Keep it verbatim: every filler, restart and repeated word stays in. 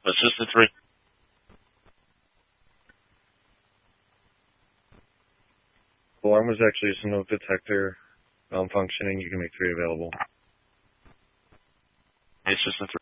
Assistant three. Alarm was actually a smoke detector malfunctioning. You can make three available. Assistant three.